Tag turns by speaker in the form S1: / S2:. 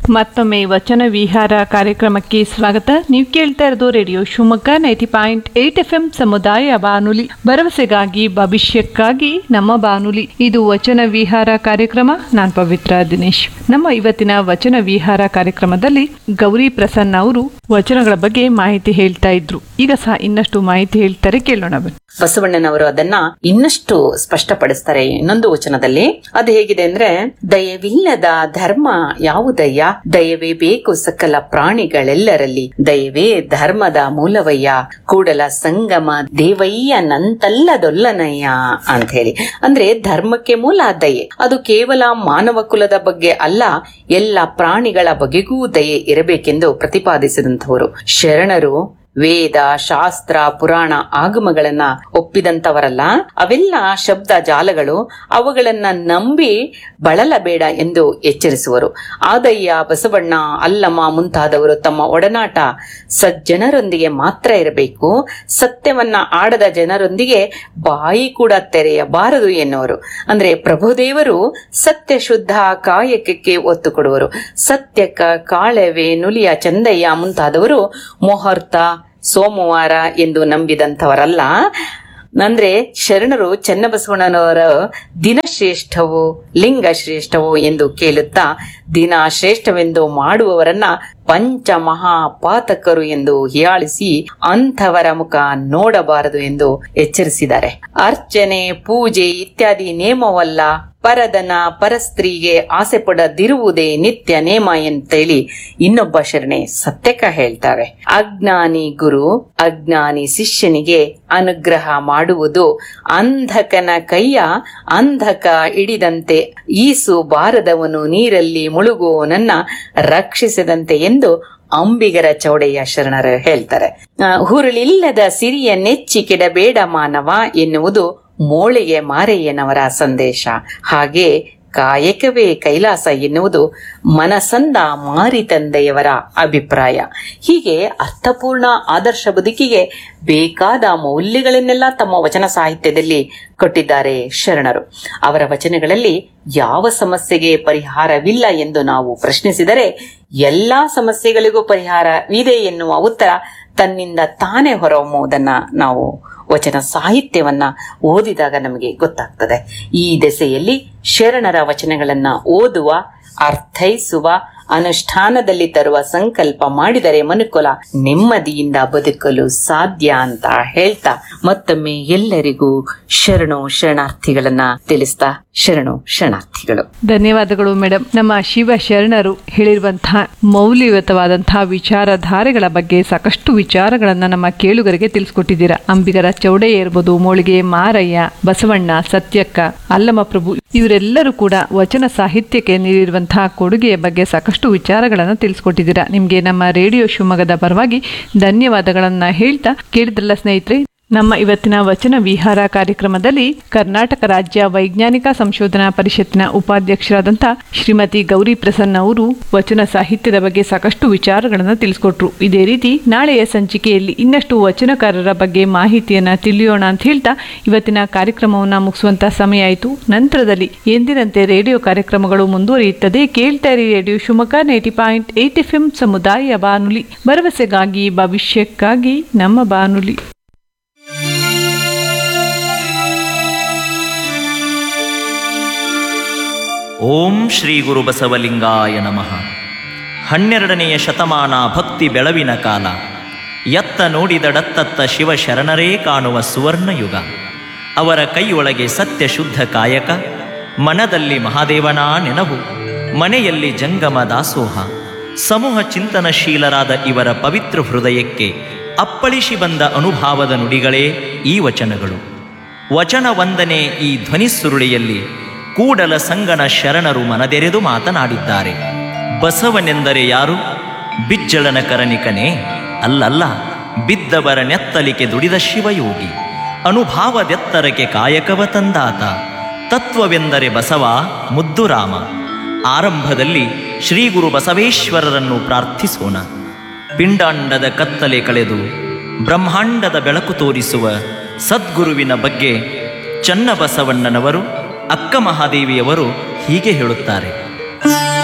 S1: ಮತ್ತೊಮ್ಮೆ ವಚನ ವಿಹಾರ ಕಾರ್ಯಕ್ರಮಕ್ಕೆ ಸ್ವಾಗತ. ನೀವು ಕೇಳ್ತಾ ಇರೋದು ರೇಡಿಯೋ ಶಿವಮೊಗ್ಗ 90.8 FM ಸಮುದಾಯ ಬಾನುಲಿ, ಭರವಸೆಗಾಗಿ ಭವಿಷ್ಯಕ್ಕಾಗಿ ನಮ್ಮ ಬಾನುಲಿ. ಇದು ವಚನ ವಿಹಾರ ಕಾರ್ಯಕ್ರಮ. ನಾನು ಪವಿತ್ರ ದಿನೇಶ್. ನಮ್ಮ ಇವತ್ತಿನ ವಚನ ವಿಹಾರ ಕಾರ್ಯಕ್ರಮದಲ್ಲಿ ಗೌರಿ ಪ್ರಸನ್ನ ಅವರು ವಚನಗಳ ಬಗ್ಗೆ ಮಾಹಿತಿ ಹೇಳ್ತಾ ಇದ್ರು. ಈಗ ಸಹ ಇನ್ನಷ್ಟು ಮಾಹಿತಿ ಹೇಳ್ತಾರೆ, ಕೇಳೋಣ ಬನ್ನಿ.
S2: ಬಸವಣ್ಣನವರು ಅದನ್ನ ಇನ್ನಷ್ಟು ಸ್ಪಷ್ಟಪಡಿಸ್ತಾರೆ ಇನ್ನೊಂದು ವಚನದಲ್ಲಿ. ಅದು ಹೇಗಿದೆ ಅಂದ್ರೆ, ದಯವಿಲ್ಲದ ಧರ್ಮ ಯಾವುದಯ್ಯ, ದಯವೇ ಬೇಕು ಸಕಲ ಪ್ರಾಣಿಗಳೆಲ್ಲರಲ್ಲಿ, ದಯವೇ ಧರ್ಮದ ಮೂಲವಯ್ಯ, ಕೂಡಲ ಸಂಗಮ ದೇವಯ್ಯ ನಂತಲ್ಲದೊಲ್ಲನಯ್ಯ ಅಂತ ಹೇಳಿ. ಅಂದ್ರೆ ಧರ್ಮಕ್ಕೆ ಮೂಲ ದಯೆ. ಅದು ಕೇವಲ ಮಾನವ ಕುಲದ ಬಗ್ಗೆ ಅಲ್ಲ, ಎಲ್ಲ ಪ್ರಾಣಿಗಳ ಬಗೆಗೂ ದಯೆ ಇರಬೇಕೆಂದು ಪ್ರತಿಪಾದಿಸಿದಂಥವರು ಶರಣರು. ವೇದ, ಶಾಸ್ತ್ರ, ಪುರಾಣ, ಆಗಮಗಳನ್ನ ಒಪ್ಪಿದಂತವರಲ್ಲ. ಅವೆಲ್ಲ ಶಬ್ದ ಜಾಲಗಳು, ಅವುಗಳನ್ನ ನಂಬಿ ಬಳಲಬೇಡ ಎಂದು ಎಚ್ಚರಿಸುವರು. ಆದಯ್ಯ ಬಸವಣ್ಣ, ಅಲ್ಲಮ ಮುಂತಾದವರು ತಮ್ಮ ಒಡನಾಟ ಸಜ್ಜನರೊಂದಿಗೆ ಮಾತ್ರ ಇರಬೇಕು, ಸತ್ಯವನ್ನ ಆಡದ ಜನರೊಂದಿಗೆ ಬಾಯಿ ಕೂಡ ತೆರೆಯಬಾರದು ಎನ್ನುವರು. ಅಂದ್ರೆ ಪ್ರಭುದೇವರು ಸತ್ಯ ಶುದ್ಧ ಕಾಯಕಕ್ಕೆ ಒತ್ತು ಕೊಡುವರು. ಸತ್ಯಕ್ಕ ಕಾಳೆವೆ, ನುಲಿಯ ಚಂದಯ್ಯ ಮುಂತಾದವರು ಮುಹೂರ್ತ, ಸೋಮವಾರ ಎಂದು ನಂಬಿದಂಥವರಲ್ಲ. ಅಂದ್ರೆ ಶರಣರು ಚನ್ನಬಸವಣ್ಣನವರ ದಿನ ಶ್ರೇಷ್ಠವೋ ಲಿಂಗ ಶ್ರೇಷ್ಠವೋ ಎಂದು ಕೇಳುತ್ತಾ, ದಿನ ಶ್ರೇಷ್ಠವೆಂದು ಮಾಡುವವರನ್ನ ಪಂಚ ಮಹಾಪಾತಕರು ಎಂದು ಹೀಯಾಳಿಸಿ ಅಂಥವರ ಮುಖ ನೋಡಬಾರದು ಎಂದು ಎಚ್ಚರಿಸಿದ್ದಾರೆ. ಅರ್ಚನೆ, ಪೂಜೆ ಇತ್ಯಾದಿ ನೇಮವಲ್ಲ, ಪರದನ ಪರಸ್ತ್ರೀಗೆ ಆಸೆ ಪಡದಿರುವುದೇ ನಿತ್ಯ ನೇಮ ಅಂತೇಳಿ ಇನ್ನೊಬ್ಬ ಶರಣೆ ಸತ್ಯಕ ಹೇಳ್ತಾರೆ. ಅಜ್ಞಾನಿ ಗುರು ಅಜ್ಞಾನಿ ಶಿಷ್ಯನಿಗೆ ಅನುಗ್ರಹ ಮಾಡುವುದು, ಅಂಧಕನ ಕೈಯ ಅಂಧಕ ಹಿಡಿದಂತೆ, ಈಸು ಬಾರದವನು ನೀರಲ್ಲಿ ಮುಳುಗುವವನನ್ನ ರಕ್ಷಿಸದಂತೆ ಎಂದು ಅಂಬಿಗರ ಚೌಡಯ್ಯ ಶರಣರು ಹೇಳ್ತಾರೆ. ಹುರುಳಿಲ್ಲದ ಸಿರಿಯ ನೆಚ್ಚಿ ಕೆಡಬೇಡ ಮಾನವ ಎನ್ನುವುದು ಮೋಳಿಗೆ ಮಾರಯ್ಯನವರ ಸಂದೇಶ. ಹಾಗೆ ಕಾಯಕವೇ ಕೈಲಾಸ ಎನ್ನುವುದು ಮನಸಂದ ಮಾರಿ ತಂದೆಯವರ ಅಭಿಪ್ರಾಯ. ಹೀಗೆ ಅರ್ಥಪೂರ್ಣ ಆದರ್ಶ ಬದುಕಿಗೆ ಬೇಕಾದ ಮೌಲ್ಯಗಳನ್ನೆಲ್ಲ ತಮ್ಮ ವಚನ ಸಾಹಿತ್ಯದಲ್ಲಿ ಕೊಟ್ಟಿದ್ದಾರೆ ಶರಣರು. ಅವರ ವಚನಗಳಲ್ಲಿ ಯಾವ ಸಮಸ್ಯೆಗೆ ಪರಿಹಾರವಿಲ್ಲ ಎಂದು ನಾವು ಪ್ರಶ್ನಿಸಿದರೆ, ಎಲ್ಲಾ ಸಮಸ್ಯೆಗಳಿಗೂ ಪರಿಹಾರವಿದೆ ಎನ್ನುವ ಉತ್ತರ ತನ್ನಿಂದ ತಾನೇ ಹೊರಹೊಮ್ಮುವುದನ್ನ ನಾವು ವಚನ ಸಾಹಿತ್ಯವನ್ನ ಓದಿದಾಗ ನಮಗೆ ಗೊತ್ತಾಗ್ತದೆ. ಈ ದೆಸೆಯಲ್ಲಿ ಶರಣರ ವಚನಗಳನ್ನ ಓದುವ, ಅರ್ಥೈಸುವ, ಅನುಷ್ಠಾನದಲ್ಲಿ ತರುವ ಸಂಕಲ್ಪ ಮಾಡಿದರೆ ಮನುಕುಲ ನೆಮ್ಮದಿಯಿಂದ ಬದುಕಲು ಸಾಧ್ಯ ಅಂತ ಹೇಳ್ತಾ ಮತ್ತೊಮ್ಮೆ ಎಲ್ಲರಿಗೂ ಶರಣಾರ್ಥಿಗಳನ್ನ ತಿಳಿಸ್ತಾ ಶರಣಾರ್ಥಿಗಳು.
S1: ಧನ್ಯವಾದಗಳು ಮೇಡಮ್. ನಮ್ಮ ಶಿವ ಶರಣರು ಹೇಳಿರುವಂತಹ ಮೌಲ್ಯಯುತವಾದಂತಹ ವಿಚಾರಧಾರೆಗಳ ಬಗ್ಗೆ ಸಾಕಷ್ಟು ವಿಚಾರಗಳನ್ನ ನಮ್ಮ ಕೇಳುಗರಿಗೆ ತಿಳಿಸ್ಕೊಟ್ಟಿದ್ದೀರಾ. ಅಂಬಿಗರ ಚೌಡಯ್ಯ ಇರ್ಬೋದು, ಮೋಳಿಗೆ ಮಾರಯ್ಯ, ಬಸವಣ್ಣ, ಸತ್ಯಕ್ಕ, ಅಲ್ಲಮ ಪ್ರಭು ಇವರೆಲ್ಲರೂ ಕೂಡ ವಚನ ಸಾಹಿತ್ಯಕ್ಕೆ ನೀಡಿರುವಂತಹ ಕೊಡುಗೆಯ ಬಗ್ಗೆ ಸಾಕಷ್ಟು ವಿಚಾರಗಳನ್ನು ತಿಳಿಸ್ಕೊಟ್ಟಿದ್ದೀರಾ. ನಿಮ್ಗೆ ನಮ್ಮ ರೇಡಿಯೋ ಶಿವಮೊಗ್ಗದ ಪರವಾಗಿ ಧನ್ಯವಾದಗಳನ್ನ ಹೇಳ್ತಾ, ಕೇಳಿದ್ರಲ್ಲ ಸ್ನೇಹಿತರೆ, ನಮ್ಮ ಇವತ್ತಿನ ವಚನ ವಿಹಾರ ಕಾರ್ಯಕ್ರಮದಲ್ಲಿ ಕರ್ನಾಟಕ ರಾಜ್ಯ ವೈಜ್ಞಾನಿಕ ಸಂಶೋಧನಾ ಪರಿಷತ್ತಿನ ಉಪಾಧ್ಯಕ್ಷರಾದಂತಹ ಶ್ರೀಮತಿ ಗೌರಿ ಪ್ರಸನ್ನ ಅವರು ವಚನ ಸಾಹಿತ್ಯದ ಬಗ್ಗೆ ಸಾಕಷ್ಟು ವಿಚಾರಗಳನ್ನು ತಿಳಿಸ್ಕೊಟ್ರು. ಇದೇ ರೀತಿ ನಾಳೆಯ ಸಂಚಿಕೆಯಲ್ಲಿ ಇನ್ನಷ್ಟು ವಚನಕಾರರ ಬಗ್ಗೆ ಮಾಹಿತಿಯನ್ನ ತಿಳಿಯೋಣ ಅಂತ ಹೇಳ್ತಾ ಇವತ್ತಿನ ಕಾರ್ಯಕ್ರಮವನ್ನ ಮುಗಿಸುವಂತ ಸಮಯ ಆಯಿತು. ನಂತರದಲ್ಲಿ ಎಂದಿನಂತೆ ರೇಡಿಯೋ ಕಾರ್ಯಕ್ರಮಗಳು ಮುಂದುವರಿಯುತ್ತದೆ. ಕೇಳ್ತಾ ಇರಿ ರೇಡಿಯೋ ಶಿವಮೊಗ್ಗ 90.8 FM ಸಮುದಾಯ ಬಾನುಲಿ, ಭರವಸೆಗಾಗಿ ಭವಿಷ್ಯಕ್ಕಾಗಿ ನಮ್ಮ ಬಾನುಲಿ.
S3: ಓಂ ಶ್ರೀ ಗುರು ಬಸವಲಿಂಗಾಯ ನಮಃ. 12ನೆಯ ಶತಮಾನ ಭಕ್ತಿ ಬೆಳವಿನ ಕಾಲ, ಎತ್ತ ನೋಡಿದಡತ್ತತ್ತ ಶಿವಶರಣರೇ ಕಾಣುವ ಸುವರ್ಣಯುಗ. ಅವರ ಕೈಯೊಳಗೆ ಸತ್ಯ ಶುದ್ಧ ಕಾಯಕ, ಮನದಲ್ಲಿ ಮಹಾದೇವನ ನೆನವು, ಮನೆಯಲ್ಲಿ ಜಂಗಮ ದಾಸೋಹ. ಸಮೂಹ ಚಿಂತನಶೀಲರಾದ ಇವರ ಪವಿತ್ರ ಹೃದಯಕ್ಕೆ ಅಪ್ಪಳಿಸಿ ಬಂದ ಅನುಭಾವದ ನುಡಿಗಳೇ ಈ ವಚನಗಳು. ವಚನ ವಂದನೆ ಈ ಧ್ವನಿಸುರುಳಿಯಲ್ಲಿ ಕೂಡಲ ಸಂಗನ ಶರಣರು ಮನದೆರೆದು ಮಾತನಾಡಿದ್ದಾರೆ. ಬಸವನೆಂದರೆ ಯಾರು? ಬಿಜ್ಜಳನ ಕರನಿಕನೇ? ಅಲ್ಲಲ್ಲ, ಬಿದ್ದವರ ನೆತ್ತಲಿಕೆ ದುಡಿದ ಶಿವಯೋಗಿ. ಅನುಭಾವದೆತ್ತರಕ್ಕೆ ಕಾಯಕವ ತಂದಾತ. ತತ್ವವೆಂದರೆ ಬಸವ, ಮುದ್ದುರಾಮ. ಆರಂಭದಲ್ಲಿ ಶ್ರೀ ಗುರು ಬಸವೇಶ್ವರರನ್ನು ಪ್ರಾರ್ಥಿಸೋಣ. ಪಿಂಡಾಂಡದ ಕತ್ತಲೆ ಕಳೆದು ಬ್ರಹ್ಮಾಂಡದ ಬೆಳಕು ತೋರಿಸುವ ಸದ್ಗುರುವಿನ ಬಗ್ಗೆ ಚನ್ನಬಸವಣ್ಣನವರು, ಅಕ್ಕ ಮಹಾದೇವಿಯವರು ಹೀಗೆ ಹೇಳುತ್ತಾರೆ.